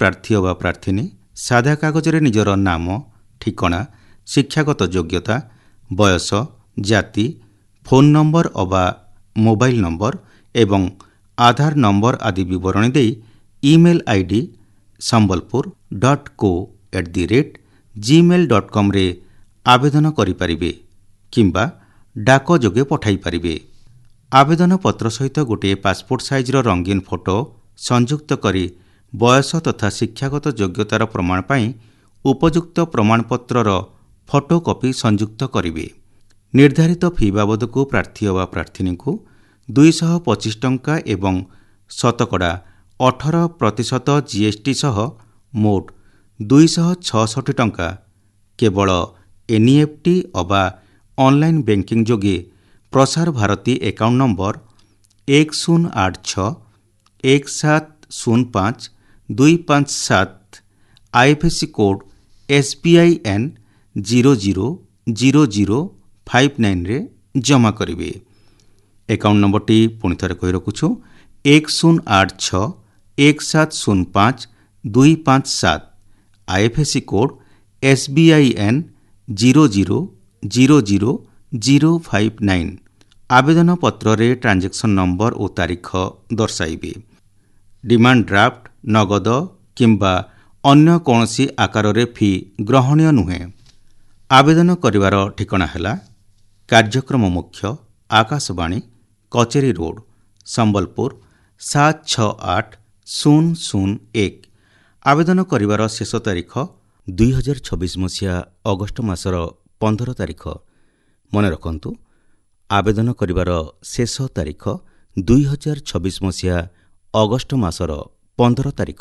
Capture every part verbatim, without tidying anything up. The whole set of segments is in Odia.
ପ୍ରାର୍ଥୀ ଅବା ପ୍ରାର୍ଥିନୀ ସାଧା କାଗଜରେ ନିଜର ନାମ, ଠିକଣା, ଶିକ୍ଷାଗତ ଯୋଗ୍ୟତା, ବୟସ, ଜାତି, ଫୋନ୍ ନମ୍ବର ଅବା ମୋବାଇଲ ନମ୍ବର ଏବଂ ଆଧାର ନମ୍ବର ଆଦି ବିବରଣୀ ଦେଇ email ID Sambalpur dot co at the rate Gmail dot କମ୍ରେ ଆବେଦନ କରିପାରିବେ କିମ୍ବା ଡାକ ଯୋଗେ ପଠାଇ ପାରିବେ। ଆବେଦନ ପତ୍ର ସହିତ ଗୋଟିଏ ପାସପୋର୍ଟ ସାଇଜର ରଙ୍ଗୀନ ଫଟୋ ସଂଯୁକ୍ତ କରି ବୟସ ତଥା ଶିକ୍ଷାଗତ ଯୋଗ୍ୟତାର ପ୍ରମାଣ ପାଇଁ ଉପଯୁକ୍ତ ପ୍ରମାଣପତ୍ରର ଫଟୋକପି ସଂଯୁକ୍ତ କରିବେ। ନିର୍ଦ୍ଧାରିତ ଫି ବାବଦକୁ ପ୍ରାର୍ଥୀ ଅବା ପ୍ରାର୍ଥିନୀଙ୍କୁ ଦୁଇଶହ ପଚିଶ ଟଙ୍କା ଏବଂ ଶତକଡ଼ା ଅଠର ପ୍ରତିଶତ ଜିଏସ୍ଟି ସହ ମୋଟ ଦୁଇଶହ ଛଅଷଠି ଟଙ୍କା କେବଳ ଏନ୍ଇଏଫ୍ଟି ଅବା ଅନଲାଇନ୍ ବ୍ୟାଙ୍କିଂ ଯୋଗେ ପ୍ରସାର ଭାରତୀ ଆକାଉଣ୍ଟ ନମ୍ବର ଏକ ଶୂନ ଆଠ ଛଅ ଏକ ସାତ ଶୂନ ପାଞ୍ଚ ଦୁଇ ପାଞ୍ଚ ସାତ IFSC code S B I N zero zero zero zero five ନାଇନ୍ରେ ଜମା କରିବେ। ଆକାଉଣ୍ଟ ନମ୍ବରଟି ପୁଣି ଥରେ କହି ରଖୁଛୁ ଏକ ଶୂନ ଆଠ ଛଅ ଏକ ସାତ ଶୂନ ପାଞ୍ଚ ଦୁଇ ପାଞ୍ଚ ସାତ IFSC code S B I N zero zero zero zero zero five nine. ଆବେଦନ ପତ୍ରରେ ଟ୍ରାଞ୍ଜାକ୍ସନ୍ ନମ୍ବର ଓ ତାରିଖ ଦର୍ଶାଇବେ। ଡିମାଣ୍ଡ ଡ୍ରାଫ୍ଟ, ନଗଦ କିମ୍ବା ଅନ୍ୟ କୌଣସି ଆକାରରେ ଫି ଗ୍ରହଣୀୟ ନୁହେଁ। ଆବେଦନ କରିବାର ଠିକଣା ହେଲା କାର୍ଯ୍ୟକ୍ରମ ମୁଖ୍ୟ, ଆକାଶବାଣୀ, କଚେରୀ ରୋଡ, ସମ୍ବଲପୁର ସାତ ଛଅ ଆଠ ଶୂନ ଶୂନ ଏକ। ଆବେଦନ କରିବାର ଶେଷ ତାରିଖ ଦୁଇ ହଜାର ଛବିଶ ମସିହା ଅଗଷ୍ଟ ମାସର ପନ୍ଦର ତାରିଖ। ମନେ ରଖନ୍ତୁ, ଆବେଦନ କରିବାର ଶେଷ ତାରିଖ ଦୁଇ ହଜାର ଛବିଶ ମସିହା ଅଗଷ୍ଟ ମାସର ପନ୍ଦର ତାରିଖ।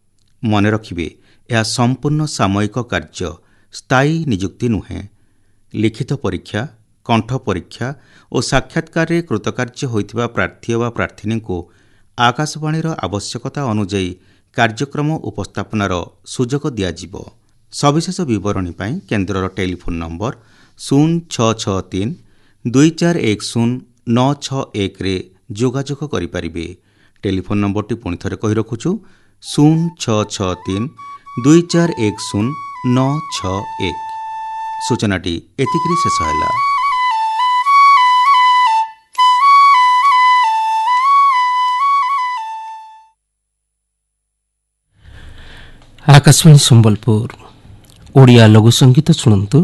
ମନେ ରଖିବେ, ଏହା ସମ୍ପୂର୍ଣ୍ଣ ସାମୟିକ କାର୍ଯ୍ୟ, ସ୍ଥାୟୀ ନିଯୁକ୍ତି ନୁହେଁ। ଲିଖିତ ପରୀକ୍ଷା, କଣ୍ଠ ପରୀକ୍ଷା ଓ ସାକ୍ଷାତକାରରେ କୃତକାର୍ଯ୍ୟ ହୋଇଥିବା ପ୍ରାର୍ଥୀ ବା ପ୍ରାର୍ଥିନୀଙ୍କୁ ଆକାଶବାଣୀର ଆବଶ୍ୟକତା ଅନୁଯାୟୀ କାର୍ଯ୍ୟକ୍ରମ ଉପସ୍ଥାପନାର ସୁଯୋଗ ଦିଆଯିବ। ସବିଶେଷ ବିବରଣୀ ପାଇଁ କେନ୍ଦ୍ରର ଟେଲିଫୋନ୍ ନମ୍ବର ଶୂନ ଛଅ ଛଅ ତିନି ଦୁଇ ଚାରି ଏକ ଶୂନ ନଅ ଛଅ ଏକରେ ଯୋଗାଯୋଗ କରିପାରିବେ। ଟେଲିଫୋନ୍ ନମ୍ବରଟି ପୁଣି ଥରେ କହି ରଖୁଛୁ ଶୂନ ଛଅ ଛଅ ତିନି ଦୁଇ ଚାରି ଏକ ଶୂନ ନଅ ଛଅ ଏକ। ସୂଚନାଟି ଏତିକିରେ ଶେଷ ହେଲା। ଆକାଶବାଣୀ ସମ୍ବଲପୁର ଓଡ଼ିଆ ଲଘୁ ସଙ୍ଗୀତ ଶୁଣନ୍ତୁ।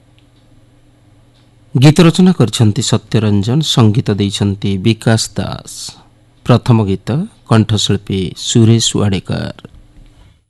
ଗୀତ ରଚନା କରିଛନ୍ତି ସତ୍ୟରଞ୍ଜନ, ସଙ୍ଗୀତ ଦେଇଛନ୍ତି ବିକାଶ ଦାସ। ପ୍ରଥମ ଗୀତ କଣ୍ଠଶିଳ୍ପୀ ସୁରେଶ ୱାଡେକର।